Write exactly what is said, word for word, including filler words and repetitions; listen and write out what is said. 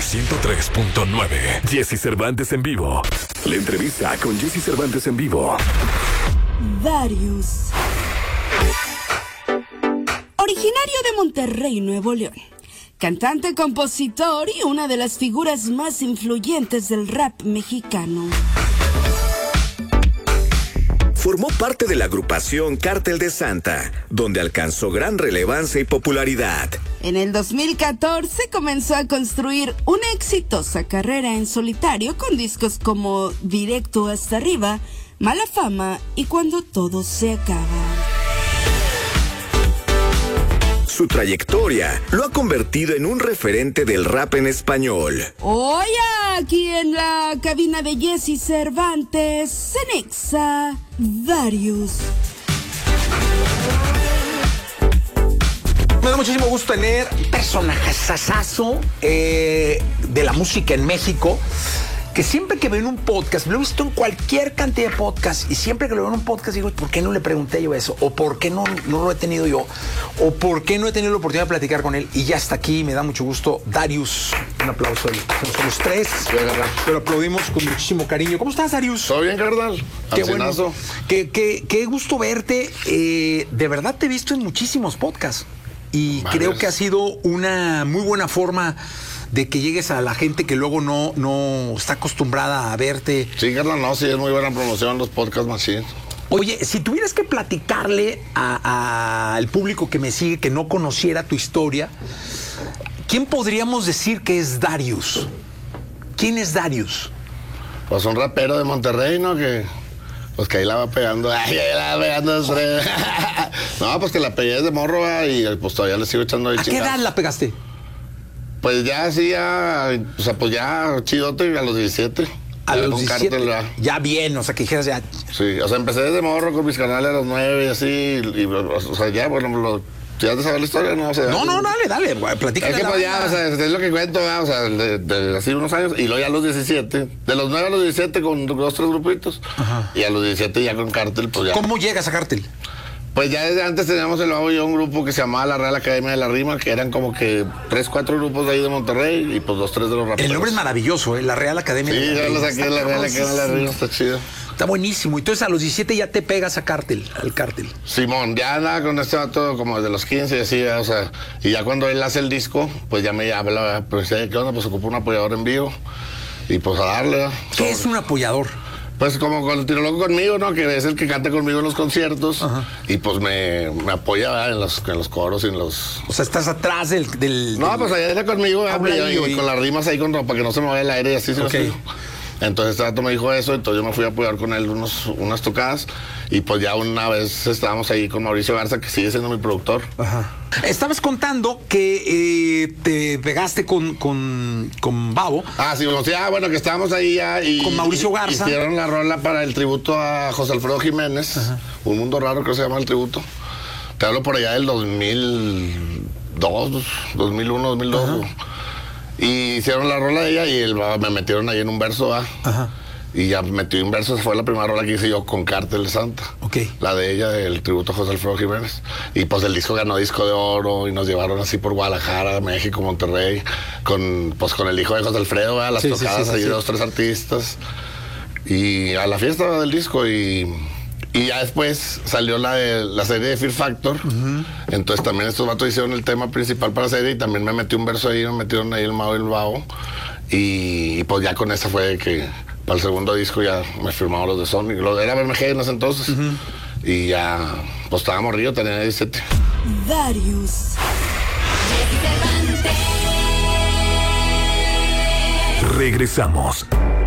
ciento tres punto nueve. Jesse Cervantes en vivo. La entrevista con Jesse Cervantes en vivo. Darius. Originario de Monterrey, Nuevo León. Cantante, compositor y una de las figuras más influyentes del rap mexicano. Formó parte de la agrupación Cártel de Santa, donde alcanzó gran relevancia y popularidad. En el dos mil catorce comenzó a construir una exitosa carrera en solitario con discos como Directo hasta arriba, Mala fama y Cuando todo se acaba. Su trayectoria lo ha convertido en un referente del rap en español. Hoy aquí en la cabina de Jesse Cervantes, en Exa, Darius. Me da muchísimo gusto tener un personaje sasazo eh, de la música en México, que siempre que veo en un podcast, lo he visto en cualquier cantidad de podcasts, y siempre que lo veo en un podcast digo, ¿por qué no le pregunté yo eso? ¿O por qué no, no lo he tenido yo? ¿O por qué no he tenido la oportunidad de platicar con él? Y ya está aquí, me da mucho gusto, Darius. Un aplauso, somos tres, pero aplaudimos con muchísimo cariño. ¿Cómo estás, Darius? ¿Todo bien, carnal? Qué bueno. Qué, qué, qué gusto verte. Eh, de verdad te he visto en muchísimos podcasts. Y Varios. Creo que ha sido una muy buena forma de que llegues a la gente que luego no, no está acostumbrada a verte. Sí, carnal, no, sí, es muy buena promoción los podcasts machine. Oye, si tuvieras que platicarle al público que me sigue, que no conociera tu historia, ¿quién podríamos decir que es Darius? ¿Quién es Darius? Pues un rapero de Monterrey, ¿no? Que... Pues que ahí la va pegando. Ay, ahí la va pegando. No, pues que la pegué desde morro, y pues todavía le sigo echando ahí. ¿A chingada. qué edad la pegaste? Pues ya, sí, ya. O sea, pues ya chidote a los diecisiete. A ya los con diecisiete. Cártel, ya. ya bien, o sea, que dijeras ya. Sí, o sea, empecé desde morro con mis canales a los nueve y así. Y, o sea, ya, bueno, lo. Si has de saber la historia, no, o sea, no, no, dale, dale, platícale. Es que pues ya, o sea, es lo que cuento, o sea, de, de así unos años, y luego ya a los diecisiete, de los nueve a los diecisiete con dos, tres grupitos, ajá. Y a los diecisiete ya con Cártel, pues ya. ¿Cómo llegas a Cártel? Pues ya desde antes teníamos el Babo y yo un grupo que se llamaba la Real Academia de la Rima, que eran como que tres, cuatro grupos de ahí de Monterrey, y pues dos, tres de los raperos. El nombre es maravilloso, ¿eh? La Real Academia sí, de la Rima. Sí, ya lo saqué de la Real Academia de la Rima, está chido. Está buenísimo. Entonces a los diecisiete ya te pegas a Cártel, al Cártel. Simón, ya andaba con este vato como desde los quince y así, o sea, y ya cuando él hace el disco, pues ya me habla, pues ¿qué onda? Pues ocupa un apoyador en vivo, y pues a darle. ¿Qué sobre. es un apoyador? Pues como con el Tiro Loco conmigo, ¿no? Que es el que canta conmigo en los conciertos. Ajá. Y pues me, me apoya, ¿verdad? En los, en los coros y en los... O sea, estás atrás del... del no, del... pues allá está conmigo, ¿verdad? Y, y con las rimas ahí con, para que no se me vaya el aire y así. Okay. Entonces este rato me dijo eso, entonces yo me fui a apoyar con él unos, unas tocadas, y pues ya una vez estábamos ahí con Mauricio Garza, que sigue siendo mi productor. Ajá. Estabas contando que eh, te pegaste con, con, con Babo. Ah, sí, bueno, sí, ah, bueno, que estábamos ahí ya y... Con Mauricio Garza. Hicieron la rola para el tributo a José Alfredo Jiménez. Ajá. Un Mundo Raro, creo que se llama el tributo. Te hablo por allá del dos mil dos, dos mil uno, dos mil dos. Ajá. Y hicieron la rola de ella y el, me metieron ahí en un verso, ¿ah? Ajá. Y ya metí un verso, esa fue la primera rola que hice yo con Cártel de Santa. Ok. La de ella, del tributo a José Alfredo Jiménez. Y pues el disco ganó disco de oro y nos llevaron así por Guadalajara, México, Monterrey, con pues con el hijo de José Alfredo, ¿verdad? Las sí, tocadas sí, sí, ahí, sí. Dos, tres artistas. Y a la fiesta del disco y... Y ya después salió la, de, la serie de Fear Factor. Uh-huh. Entonces también estos vatos hicieron el tema principal para la serie y también me metí un verso ahí, me metieron ahí el Mao y el Babo. Y, y pues ya con esa fue que para el segundo disco ya me firmaron los de Sony. Lo de era B M G en ese entonces. Uh-huh. Y ya, pues estaba morrido, tenía diecisiete. Darius. Regresamos.